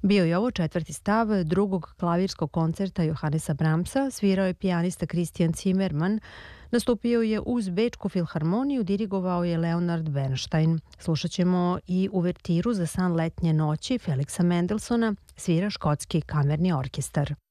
Bio je ovo četvrti stav drugog klavirskog koncerta Johannesa Brahmsa, svirao je pijanista Christian Zimmermann, nastupio je uz Bečku filharmoniju, dirigovao je Leonard Bernstein. Slušat ćemo i uvertiru za san letnje noći Felixa Mendelssohna, svira Škotski kamerni orkestar.